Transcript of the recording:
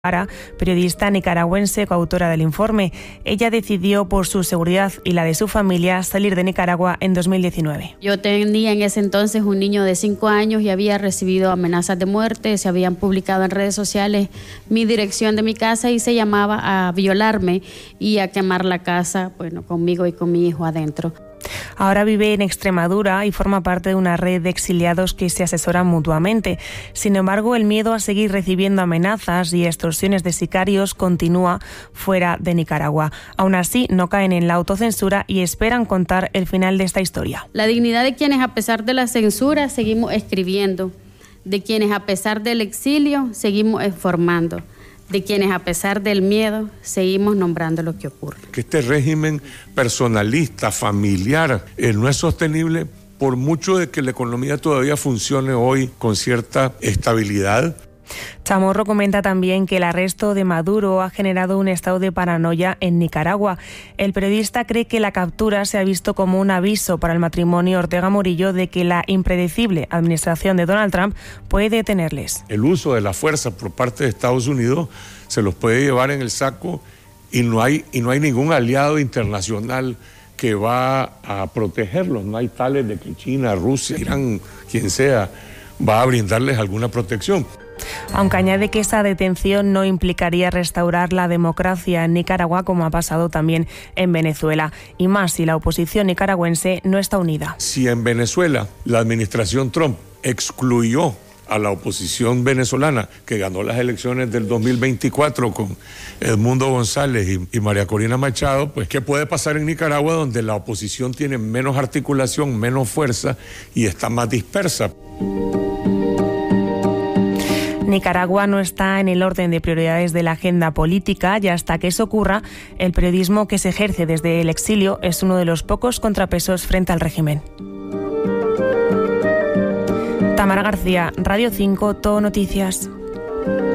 Periodista nicaragüense, coautora del informe. Ella decidió por su seguridad y la de su familia salir de Nicaragua en 2019. Yo tenía en ese entonces un niño de 5 años y había recibido amenazas de muerte. Se habían publicado en redes sociales mi dirección de mi casa y se llamaba a violarme y a quemar la casa, conmigo y con mi hijo adentro. Ahora vive en Extremadura y forma parte de una red de exiliados que se asesoran mutuamente. Sin embargo, el miedo a seguir recibiendo amenazas y extorsiones de sicarios continúa fuera de Nicaragua. Aún así, no caen en la autocensura y esperan contar el final de esta historia. La dignidad de quienes, a pesar de la censura, seguimos escribiendo, de quienes, a pesar del exilio, seguimos informando, de quienes, a pesar del miedo, seguimos nombrando lo que ocurre. Que este régimen personalista, familiar, no es sostenible por mucho de que la economía todavía funcione hoy con cierta estabilidad. Chamorro comenta también que el arresto de Maduro ha generado un estado de paranoia en Nicaragua. El periodista cree que la captura se ha visto como un aviso para el matrimonio Ortega-Murillo de que la impredecible administración de Donald Trump puede detenerles. El uso de la fuerza por parte de Estados Unidos se los puede llevar en el saco y no hay ningún aliado internacional que va a protegerlos. No hay tales de que China, Rusia, Irán, quien sea, va a brindarles alguna protección. Aunque añade que esa detención no implicaría restaurar la democracia en Nicaragua, como ha pasado también en Venezuela, y más si la oposición nicaragüense no está unida. Si en Venezuela la administración Trump excluyó a la oposición venezolana, que ganó las elecciones del 2024 con Edmundo González y María Corina Machado, pues ¿qué puede pasar en Nicaragua, donde la oposición tiene menos articulación, menos fuerza y está más dispersa? Nicaragua no está en el orden de prioridades de la agenda política y hasta que eso ocurra, el periodismo que se ejerce desde el exilio es uno de los pocos contrapesos frente al régimen. Tamara García, Radio 5, Todo Noticias.